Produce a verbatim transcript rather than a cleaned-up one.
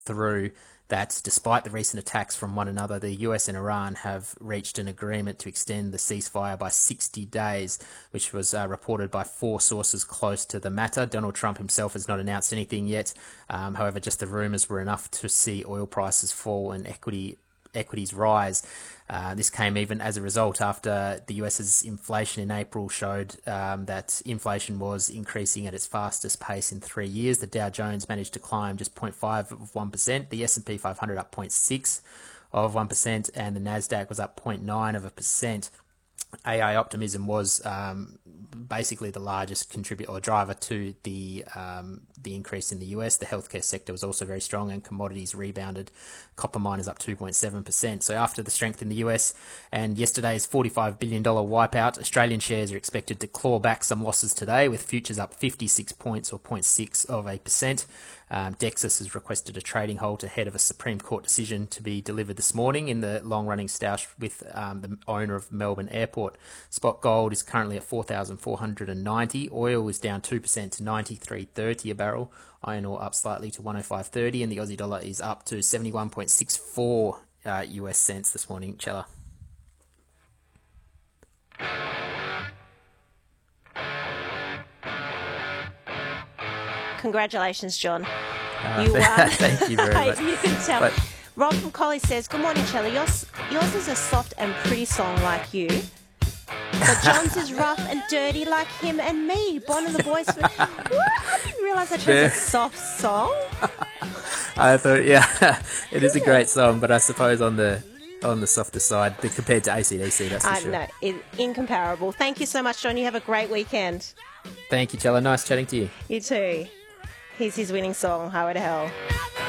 through that despite the recent attacks from one another, the U S and Iran have reached an agreement to extend the ceasefire by sixty days, which was uh, reported by four sources close to the matter. Donald Trump himself has not announced anything yet. Um, however, just the rumours were enough to see oil prices fall and equity equities rise. Uh, this came even as a result after the US's inflation in April showed um, that inflation was increasing at its fastest pace in three years. The Dow Jones managed to climb just zero point five of one percent, the S and P five hundred up zero point six of one percent, and the Nasdaq was up zero point nine of a percent. A I optimism was um, basically the largest contributor or driver to the um, the increase in the U S. The healthcare sector was also very strong and commodities rebounded. Copper miners up two point seven percent. So after the strength in the U S and yesterday's forty-five billion dollars wipeout, Australian shares are expected to claw back some losses today, with futures up fifty-six points or zero point six of a percent. Um, Dexus has requested a trading halt ahead of a Supreme Court decision to be delivered this morning in the long-running stoush with um, the owner of Melbourne Airport. Spot gold is currently at four thousand four hundred ninety. Oil is down two percent to ninety-three thirty a barrel. Iron ore up slightly to one oh five thirty, and the Aussie dollar is up to seventy-one point six four uh, U S cents this morning. Chella. Congratulations, John. Uh, you won. Thank you very much. You can tell. But, Rob from Collie says, good morning, Chella. Yours, yours is a soft and pretty song like you. But John's is rough and dirty like him and me. Bon and the boys. For... What? I didn't realise that was yeah. a soft song. I thought, yeah, it is a great song, but I suppose on the on the softer side compared to A C D C, that's for I sure. know, it, incomparable. Thank you so much, John. You have a great weekend. Thank you, Chella. Nice chatting to you. You too. Here's his winning song, Highway to Hell.